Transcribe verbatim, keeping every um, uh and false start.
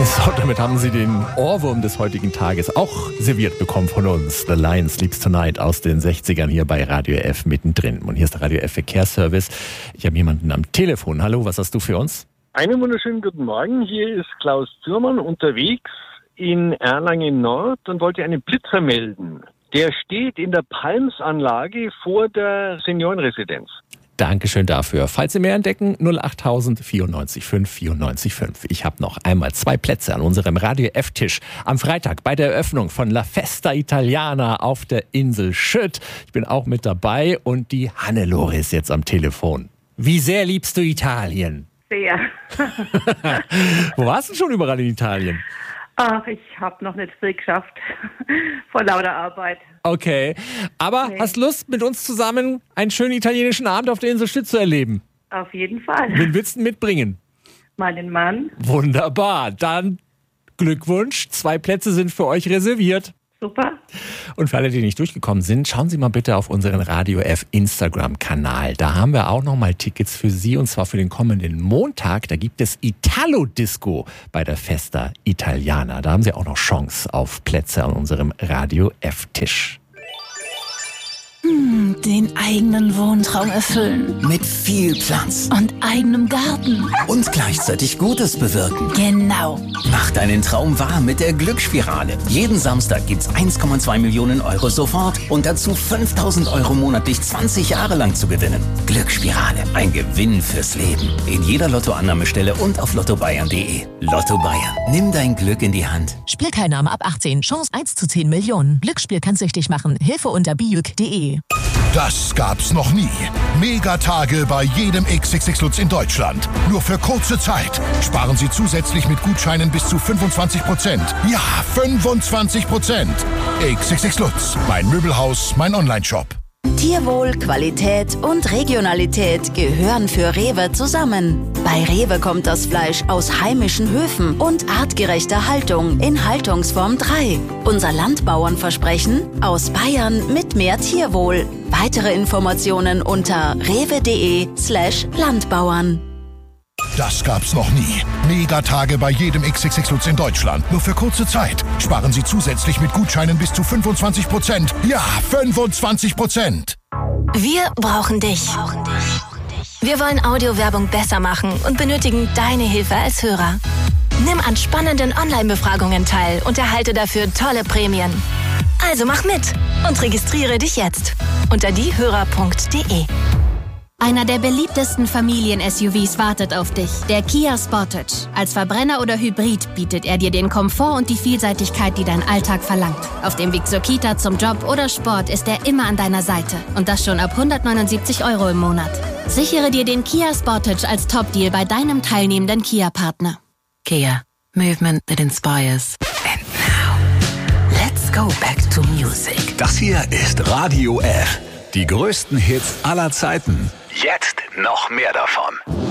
So, damit haben Sie den Ohrwurm des heutigen Tages auch serviert bekommen von uns. The Lion Sleeps Tonight aus den sechzigern hier bei Radio F mittendrin. Und hier ist der Radio F Verkehrsservice. Ich habe jemanden am Telefon. Hallo, was hast du für uns? Einen wunderschönen guten Morgen. Hier ist Klaus Zürmann unterwegs in Erlangen Nord und wollte einen Blitzer melden. Der steht in der Palmsanlage vor der Seniorenresidenz. Dankeschön dafür. Falls Sie mehr entdecken, null acht null null vier fünf vier neun fünf. Ich habe noch einmal zwei Plätze an unserem Radio F-Tisch am Freitag bei der Eröffnung von La Festa Italiana auf der Insel Schütt. Ich bin auch mit dabei und die Hannelore ist jetzt am Telefon. Wie sehr liebst du Italien? Sehr. Wo warst du schon überall in Italien? Ach, ich habe noch nicht viel geschafft. Vor lauter Arbeit. Okay, aber okay. Hast Lust, mit uns zusammen einen schönen italienischen Abend auf der Insel Schütt zu erleben? Auf jeden Fall. Wen willst du mitbringen? Meinen Mann. Wunderbar, dann Glückwunsch. Zwei Plätze sind für euch reserviert. Super. Und für alle, die nicht durchgekommen sind, schauen Sie mal bitte auf unseren Radio F Instagram-Kanal. Da haben wir auch nochmal Tickets für Sie, und zwar für den kommenden Montag. Da gibt es Italo-Disco bei der Festa Italiana. Da haben Sie auch noch Chance auf Plätze an unserem Radio F-Tisch. Hm, den eigenen Wohntraum erfüllen. Mit viel Platz. Und eigenem Garten. Und gleichzeitig Gutes bewirken. Genau. Mach deinen Traum wahr mit der Glücksspirale. Jeden Samstag gibt's eins Komma zwei Millionen Euro sofort und dazu fünftausend Euro monatlich zwanzig Jahre lang zu gewinnen. Glücksspirale, ein Gewinn fürs Leben. In jeder Lottoannahmestelle und auf lotto bayern punkt de. Lotto Bayern, nimm dein Glück in die Hand. Spielteilnahme ab achtzehn, Chance eins zu zehn Millionen. Glücksspiel kann süchtig machen. Hilfe unter bijuk punkt de. Das gab's noch nie. Megatage bei jedem X X X Lutz in Deutschland. Nur für kurze Zeit. Sparen Sie zusätzlich mit Gutscheinen bis zu fünfundzwanzig Prozent. Ja, fünfundzwanzig Prozent. X X X Lutz. Mein Möbelhaus, mein Onlineshop. Tierwohl, Qualität und Regionalität gehören für Rewe zusammen. Bei Rewe kommt das Fleisch aus heimischen Höfen und artgerechter Haltung in Haltungsform drei. Unser Landbauernversprechen: aus Bayern mit mehr Tierwohl. Weitere Informationen unter rewe.de slash Landbauern. Das gab's noch nie. Megatage bei jedem X X X Lutz in Deutschland. Nur für kurze Zeit. Sparen Sie zusätzlich mit Gutscheinen bis zu fünfundzwanzig Prozent. Ja, fünfundzwanzig Prozent. Wir brauchen dich. Wir wollen Audiowerbung besser machen und benötigen deine Hilfe als Hörer. Nimm an spannenden Online-Befragungen teil und erhalte dafür tolle Prämien. Also mach mit und registriere dich jetzt unter diehörer punkt de. Einer der beliebtesten Familien-S U Vs wartet auf dich, der Kia Sportage. Als Verbrenner oder Hybrid bietet er dir den Komfort und die Vielseitigkeit, die dein Alltag verlangt. Auf dem Weg zur Kita, zum Job oder Sport ist er immer an deiner Seite. Und das schon ab hundertneunundsiebzig Euro im Monat. Sichere dir den Kia Sportage als Top-Deal bei deinem teilnehmenden Kia-Partner. Kia. Movement that inspires. And now, let's go back to music. Das hier ist Radio F. Die größten Hits aller Zeiten. Jetzt noch mehr davon.